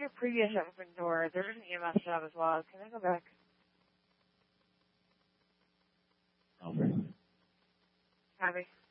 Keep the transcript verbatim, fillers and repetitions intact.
your previous open door, there was an E M S job as well. Can I go back? Okay. Abby.